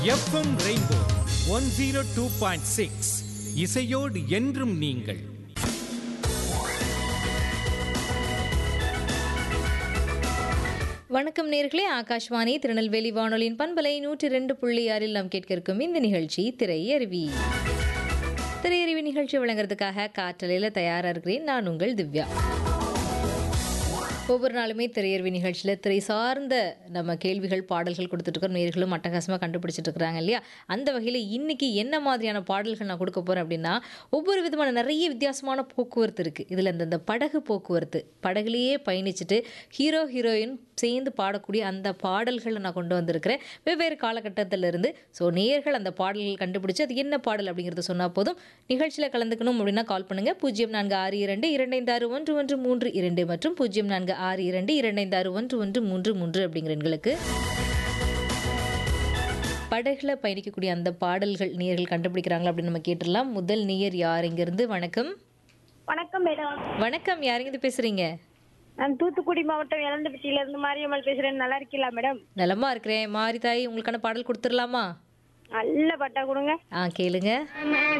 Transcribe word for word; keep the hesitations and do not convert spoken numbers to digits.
FM rainbow one zero two point six இசையோடு என்றும் நீங்கள். வணக்கம் நேர்களே, ஆகாஷ்வாணி திருநெல்வேலி வானொலியின் பண்பலை நூற்றி ரெண்டு புள்ளி ஆறில் நாம் கேட்க இருக்கும் இந்த நிகழ்ச்சி திரையருவி. திரையருவி நிகழ்ச்சி வழங்குறதுக்காக காற்றலையில் தயாராக இருக்கிறேன் நான் உங்கள் திவ்யா. ஒவ்வொரு நாளுமே திரையருவி நிகழ்ச்சியில் திரை சார்ந்த நம்ம கேள்விகள் பாடல்கள் கொடுத்துட்ருக்கோம். நேர்களும் அட்டகாசமாக கண்டுபிடிச்சிட்டு இருக்கிறாங்க இல்லையா? அந்த வகையில் இன்றைக்கி என்ன மாதிரியான பாடல்கள் நான் கொடுக்க போகிறேன் அப்படின்னா, ஒவ்வொரு விதமான நிறைய வித்தியாசமான போக்குவரத்து இருக்குது. இதில் இந்த இந்த படகு போக்குவரத்து, படகுலேயே பயணிச்சுட்டு ஹீரோ ஹீரோயின் சேர்ந்து பாடக்கூடிய அந்த பாடல்களை நான் கொண்டு வந்திருக்கிறேன் வெவ்வேறு காலகட்டத்திலிருந்து. ஸோ நேர்கள் அந்த பாடல்கள் கண்டுபிடிச்சி அது என்ன பாடல் அப்படிங்கிறத சொன்னால் போதும். நிகழ்ச்சியில் கலந்துக்கணும் அப்படின்னா கால் பண்ணுங்கள். பூஜ்ஜியம் நான்கு ஆறு இரண்டு இரண்டைந்து ஆறு ஒன்று ஒன்று மூன்று இரண்டு மற்றும் பூஜ்ஜியம் நான்கு ஆறு இரண்டு இரண்டைந்து ஆறு ஒன்று ஒன்று மூன்று மூன்று அப்படிங்கிற எண்களுக்கு. படகுல பயணிக்கக்கூடிய அந்த பாடல்கள் நேர்கள் கண்டுபிடிக்கிறாங்களா அப்படின்னு நம்ம கேட்டுடலாம். முதல் நேயர் யார் இங்கிருந்து? வணக்கம். வணக்கம் மேடம். வணக்கம், யாருங்கிருந்து பேசுறீங்க? நான் தூத்துக்குடி மாவட்டம் இளந்தப்பட்டியில இருந்து மாரியம்மாள் பேசுறேன். நல்லா இருக்கீங்களா மேடம்? நலமா இருக்கிறேன். மாரி தாய், உங்களுக்கான பாடல் கொடுத்துடலாமா? நல்ல பாட்டா கொடுங்க. ஆ கேளுங்க.